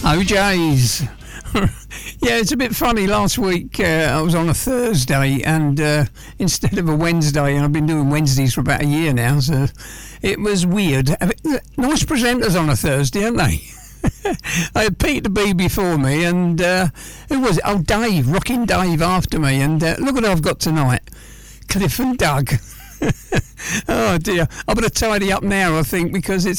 OJ's. Yeah, it's a bit funny. Last week I was on a Thursday and instead of a Wednesday, and I've been doing Wednesdays for about a year now, so it was weird. Nice presenters on a Thursday, aren't they? I had Peter B before me and who was it? Oh, Dave, Rocking Dave after me, and look what I've got tonight. Cliff and Doug. Oh dear, I better tidy up now, I think, because it's